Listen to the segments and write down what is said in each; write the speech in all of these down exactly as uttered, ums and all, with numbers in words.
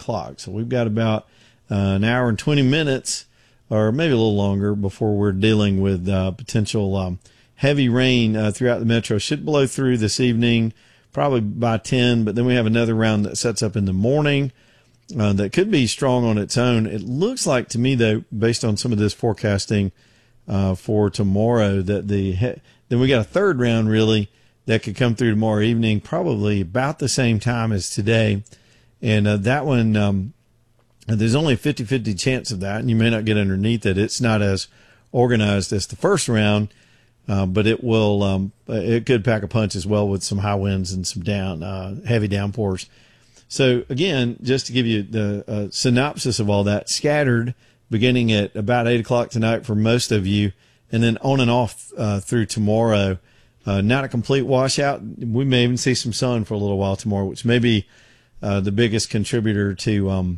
o'clock. So we've got about uh, an hour and twenty minutes, or maybe a little longer, before we're dealing with uh, potential um, heavy rain uh, throughout the metro. Should blow through this evening, probably by ten, but then we have another round that sets up in the morning uh, that could be strong on its own. It looks like to me, though, based on some of this forecasting uh, for tomorrow, that the he- then we got a third round really that could come through tomorrow evening, probably about the same time as today. And uh, that one, um, there's only a fifty-fifty chance of that, and you may not get underneath it. It's not as organized as the first round, uh, but it will, um, it could pack a punch as well with some high winds and some down, uh, heavy downpours. So again, just to give you the uh, synopsis of all that, scattered beginning at about eight o'clock tonight for most of you, and then on and off uh, through tomorrow. Uh, not a complete washout. We may even see some sun for a little while tomorrow, which may be uh, the biggest contributor to um,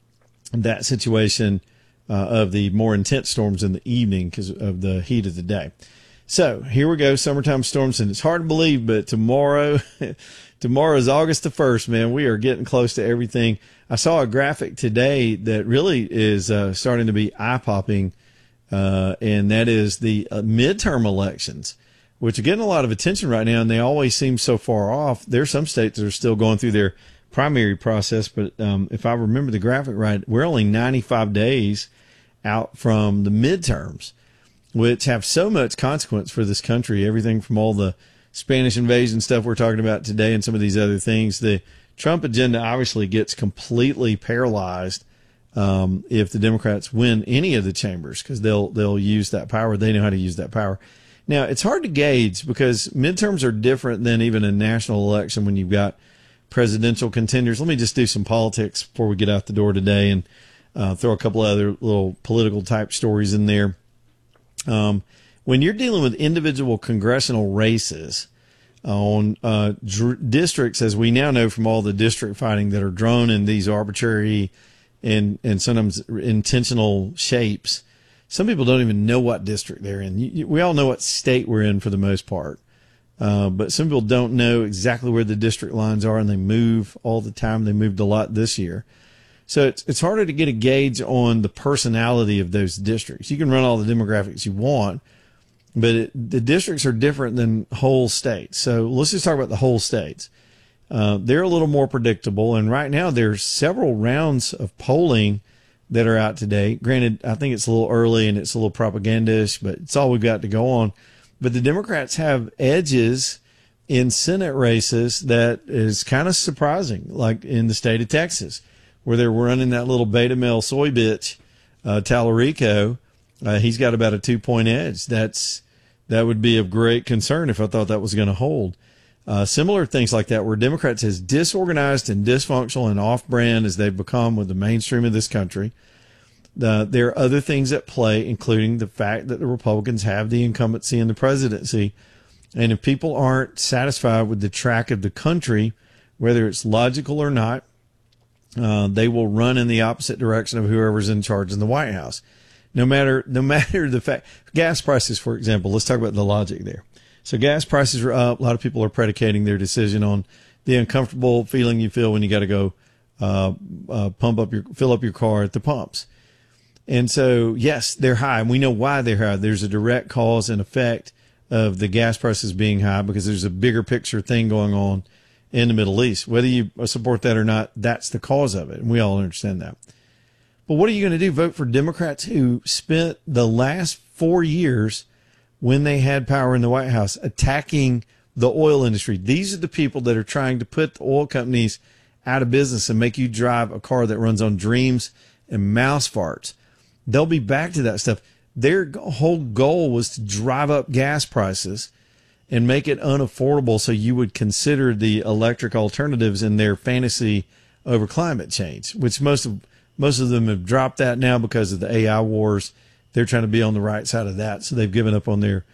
that situation uh, of the more intense storms in the evening because of the heat of the day. So here we go, summertime storms, and it's hard to believe, but tomorrow, tomorrow is August the first, man. We are getting close to everything. I saw a graphic today that really is uh, starting to be eye-popping, uh, and that is the uh, midterm elections, which are getting a lot of attention right now, and they always seem so far off. There are some states that are still going through their primary process, but um, if I remember the graphic right, we're only ninety-five days out from the midterms, which have so much consequence for this country, everything from all the Spanish invasion stuff we're talking about today and some of these other things. The Trump agenda obviously gets completely paralyzed um, if the Democrats win any of the chambers, because they'll they'll use that power. They know how to use that power. Now, it's hard to gauge because midterms are different than even a national election when you've got presidential contenders. Let me just do some politics before we get out the door today and uh, throw a couple of other little political type stories in there. Um, when you're dealing with individual congressional races on uh, dr- districts, as we now know from all the district fighting that are drawn in these arbitrary and, and sometimes intentional shapes, some people don't even know what district they're in. You, you, we all know what state we're in for the most part. Uh, but some people don't know exactly where the district lines are, and they move all the time. They moved a lot this year. So it's, it's harder to get a gauge on the personality of those districts. You can run all the demographics you want, but it, the districts are different than whole states. So let's just talk about the whole states. Uh, they're a little more predictable. And right now there's several rounds of polling that are out today. Granted, I think it's a little early and it's a little propagandish, but it's all we've got to go on. But the Democrats have edges in Senate races that is kind of surprising, like in the state of Texas, where they're running that little beta male soy bitch, uh, Tallarico. Uh, he's got about a two point edge. That's, that would be of great concern if I thought that was going to hold. Uh, similar things like that, where Democrats as disorganized and dysfunctional and off-brand as they've become with the mainstream of this country. Uh, there are other things at play, including the fact that the Republicans have the incumbency in the presidency. And if people aren't satisfied with the track of the country, whether it's logical or not, uh, they will run in the opposite direction of whoever's in charge in the White House. No matter, no matter the fact, gas prices, for example, let's talk about the logic there. So gas prices are up. A lot of people are predicating their decision on the uncomfortable feeling you feel when you got to go uh, uh, pump up your, fill up your car at the pumps. And so, yes, they're high, and we know why they're high. There's a direct cause and effect of the gas prices being high because there's a bigger picture thing going on in the Middle East. Whether you support that or not, that's the cause of it, and we all understand that. But what are you going to do? Vote for Democrats who spent the last four years when they had power in the White House attacking the oil industry. These are the people that are trying to put the oil companies out of business and make you drive a car that runs on dreams and mouse farts. They'll be back to that stuff. Their whole goal was to drive up gas prices and make it unaffordable so you would consider the electric alternatives in their fantasy over climate change, which most of most of them have dropped that now because of the A I wars. They're trying to be on the right side of that, so they've given up on their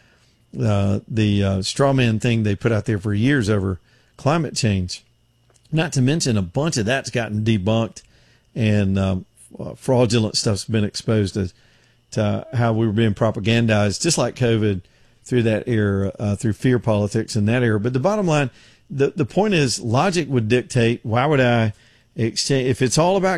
uh, the uh, straw man thing they put out there for years over climate change. Not to mention a bunch of that's gotten debunked, and um, fraudulent stuff's been exposed to, to how we were being propagandized, just like COVID through that era, uh, through fear politics in that era. But the bottom line, the the point is, logic would dictate. Why would I exchange if it's all about